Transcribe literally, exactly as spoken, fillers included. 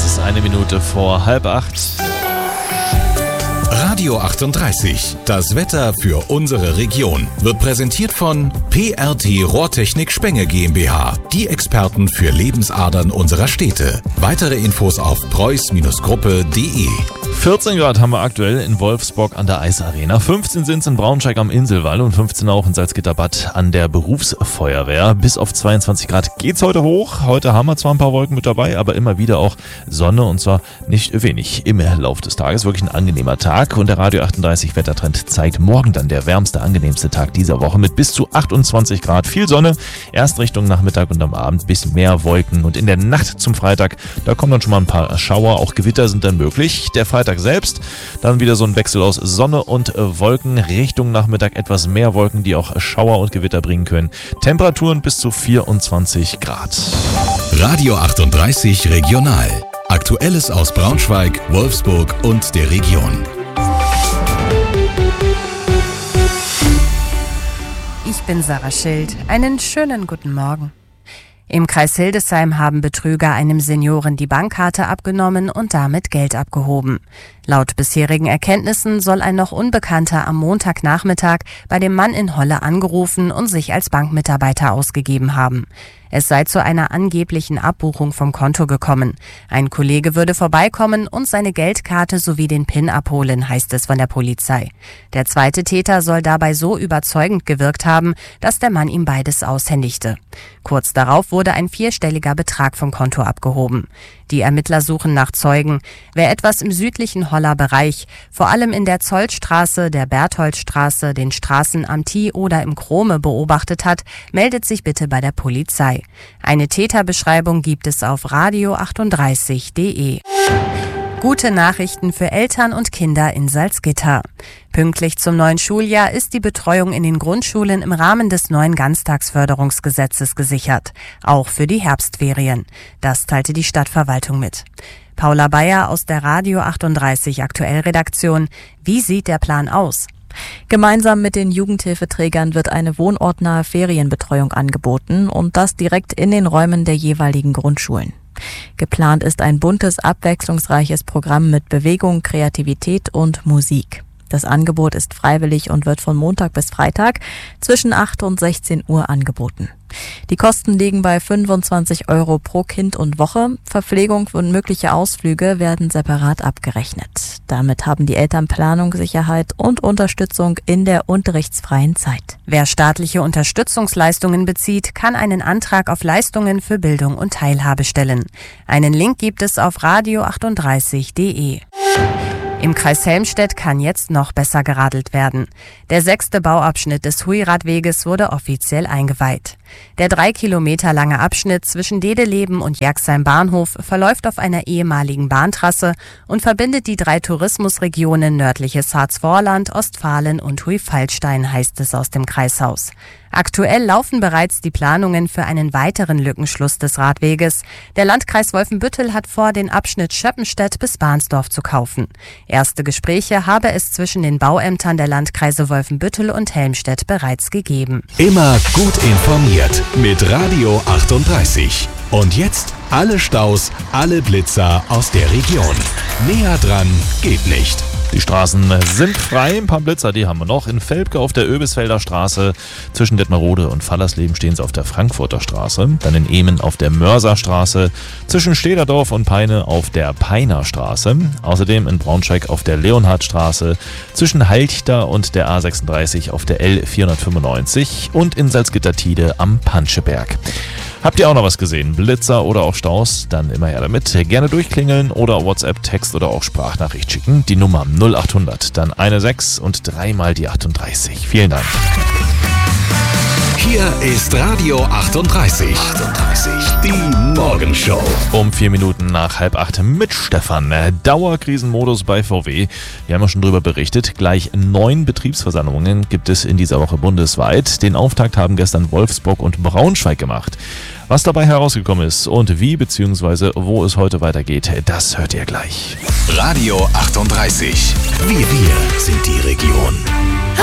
Es ist eine Minute vor halb acht. Radio achtunddreißig, das Wetter für unsere Region, wird präsentiert von P R T Rohrtechnik Spenge GmbH, die Experten für Lebensadern unserer Städte. Weitere Infos auf preuß Gruppe punkt de. vierzehn Grad haben wir aktuell in Wolfsburg an der Eisarena, fünfzehn sind es in Braunschweig am Inselwall und fünfzehn auch in Salzgitterbad an der Berufsfeuerwehr. Bis auf zweiundzwanzig Grad geht's heute hoch. Heute haben wir zwar ein paar Wolken mit dabei, aber immer wieder auch Sonne und zwar nicht wenig im Lauf des Tages. Wirklich ein angenehmer Tag und der Radio achtunddreißig Wettertrend zeigt morgen dann der wärmste, angenehmste Tag dieser Woche mit bis zu achtundzwanzig Grad. Viel Sonne, erst Richtung Nachmittag und am Abend bis mehr Wolken und in der Nacht zum Freitag, da kommen dann schon mal ein paar Schauer, auch Gewitter sind dann möglich. Der Freitag selbst, dann wieder so ein Wechsel aus Sonne und Wolken, Richtung Nachmittag etwas mehr Wolken, die auch Schauer und Gewitter bringen können. Temperaturen bis zu vierundzwanzig Grad. Radio achtunddreißig Regional. Aktuelles aus Braunschweig, Wolfsburg und der Region. Ich bin Sarah Schild. Einen schönen guten Morgen. Im Kreis Hildesheim haben Betrüger einem Senioren die Bankkarte abgenommen und damit Geld abgehoben. Laut bisherigen Erkenntnissen soll ein noch Unbekannter am Montagnachmittag bei dem Mann in Holle angerufen und sich als Bankmitarbeiter ausgegeben haben. Es sei zu einer angeblichen Abbuchung vom Konto gekommen. Ein Kollege würde vorbeikommen und seine Geldkarte sowie den PIN abholen, heißt es von der Polizei. Der zweite Täter soll dabei so überzeugend gewirkt haben, dass der Mann ihm beides aushändigte. Kurz darauf wurde ein vierstelliger Betrag vom Konto abgehoben. Die Ermittler suchen nach Zeugen. Wer etwas im südlichen Holler Bereich, vor allem in der Zollstraße, der Bertholdstraße, den Straßen am Tie oder im Krome beobachtet hat, meldet sich bitte bei der Polizei. Eine Täterbeschreibung gibt es auf radio achtunddreißig punkt de. Gute Nachrichten für Eltern und Kinder in Salzgitter. Pünktlich zum neuen Schuljahr ist die Betreuung in den Grundschulen im Rahmen des neuen Ganztagsförderungsgesetzes gesichert. Auch für die Herbstferien. Das teilte die Stadtverwaltung mit. Paula Bayer aus der Radio achtunddreißig Aktuell-Redaktion. Wie sieht der Plan aus? Gemeinsam mit den Jugendhilfeträgern wird eine wohnortnahe Ferienbetreuung angeboten und das direkt in den Räumen der jeweiligen Grundschulen. Geplant ist ein buntes, abwechslungsreiches Programm mit Bewegung, Kreativität und Musik. Das Angebot ist freiwillig und wird von Montag bis Freitag zwischen acht und sechzehn Uhr angeboten. Die Kosten liegen bei fünfundzwanzig Euro pro Kind und Woche. Verpflegung und mögliche Ausflüge werden separat abgerechnet. Damit haben die Eltern Planungssicherheit und Unterstützung in der unterrichtsfreien Zeit. Wer staatliche Unterstützungsleistungen bezieht, kann einen Antrag auf Leistungen für Bildung und Teilhabe stellen. Einen Link gibt es auf radio achtunddreißig punkt de. Im Kreis Helmstedt kann jetzt noch besser geradelt werden. Der sechste Bauabschnitt des Hui-Radweges wurde offiziell eingeweiht. Der drei Kilometer lange Abschnitt zwischen Dedeleben und Jerxheim Bahnhof verläuft auf einer ehemaligen Bahntrasse und verbindet die drei Tourismusregionen nördliches Harzvorland, Ostfalen und Hui-Fallstein, heißt es aus dem Kreishaus. Aktuell laufen bereits die Planungen für einen weiteren Lückenschluss des Radweges. Der Landkreis Wolfenbüttel hat vor, den Abschnitt Schöppenstedt bis Bahnsdorf zu kaufen. Erste Gespräche habe es zwischen den Bauämtern der Landkreise Wolfenbüttel und Helmstedt bereits gegeben. Immer gut informiert mit Radio achtunddreißig. Und jetzt alle Staus, alle Blitzer aus der Region. Näher dran geht nicht. Die Straßen sind frei, ein paar Blitzer, die haben wir noch. In Velpke auf der Oebisfelder Straße, zwischen Detmerode und Fallersleben stehen sie auf der Frankfurter Straße. Dann in Ehmen auf der Mörserstraße, zwischen Stederdorf und Peine auf der Peiner Straße. Außerdem in Braunschweig auf der Leonhardstraße, zwischen Halchter und der A sechsunddreißig auf der L vierhundertfünfundneunzig und in Salzgitter-Tide am Panscheberg. Habt ihr auch noch was gesehen? Blitzer oder auch Staus? Dann immer her damit. Gerne durchklingeln oder WhatsApp, Text oder auch Sprachnachricht schicken. Die Nummer null achthundert, dann eine sechs und dreimal die achtunddreißig. Vielen Dank. Hier ist Radio achtunddreißig. achtunddreißig. Die Morgenshow. Um vier Minuten nach halb acht mit Stefan. Dauerkrisenmodus bei V W. Wir haben ja schon drüber berichtet. Gleich neun Betriebsversammlungen gibt es in dieser Woche bundesweit. Den Auftakt haben gestern Wolfsburg und Braunschweig gemacht. Was dabei herausgekommen ist und wie bzw. wo es heute weitergeht, das hört ihr gleich. Radio achtunddreißig. Wir, wir sind die Region.